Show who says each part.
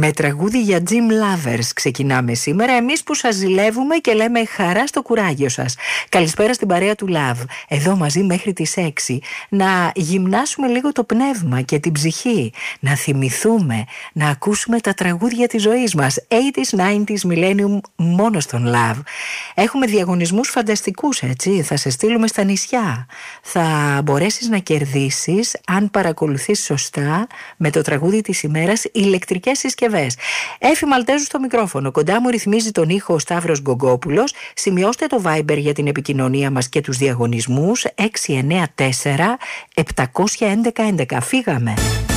Speaker 1: Με τραγούδι για gym lovers ξεκινάμε σήμερα. Εμείς που σας ζηλεύουμε και λέμε χαρά στο κουράγιο σας. Καλησπέρα στην παρέα του Love. Εδώ μαζί μέχρι τις 6. Να γυμνάσουμε λίγο το πνεύμα και την ψυχή. Να θυμηθούμε, να ακούσουμε τα τραγούδια της ζωής μας. 80s, 90s, millennium, μόνο στον Love. Έχουμε διαγωνισμούς φανταστικούς, έτσι. Θα σε στείλουμε στα νησιά. Θα μπορέσεις να κερδίσεις, αν παρακολουθείς σωστά, με το τραγούδι της ημέρας, ηλεκτρικές συσκευές. Έφη Μαλτέζου στο μικρόφωνο. Κοντά μου ρυθμίζει τον ήχο ο Σταύρος Γκογκόπουλος. Σημειώστε το Viber για την επικοινωνία μας και τους διαγωνισμούς. 694 711 11. Φύγαμε.